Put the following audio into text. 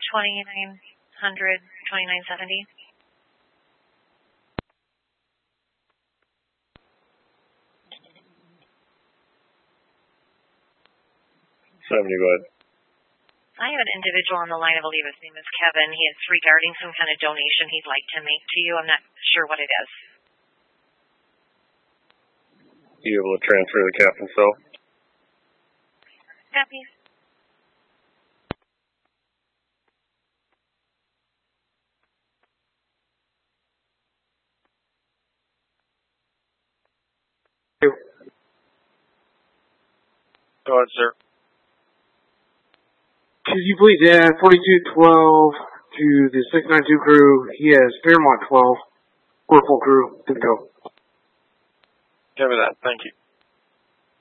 2900, 2970. 70, go ahead. I have an individual on the line, I believe his name is Kevin. He is regarding some kind of donation he'd like to make to you. I'm not sure what it is. You able to transfer the captain's cell? Copy. Go ahead, sir. Could you please add 4212 to the 692 crew? He has Fairmont 12. We're full crew. Good to go. Give me that. Thank you.